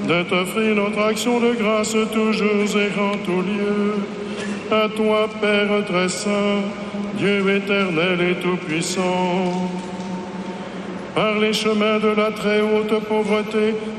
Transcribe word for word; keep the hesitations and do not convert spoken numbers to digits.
de t'offrir notre action de grâce toujours et en tout lieu. À toi, Père très saint, Dieu éternel et tout-puissant, par les chemins de la très haute pauvreté,